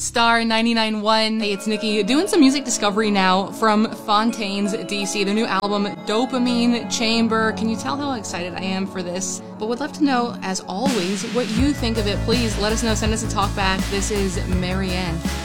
Star 99.1. Hey, it's Nikki doing some music discovery now from Fontaines DC, their new album Dopamine Chamber. Can you tell how excited I am for this? But would love to know, as always, what you think of it. Please let us know. Send us a talk back. This is Marianne.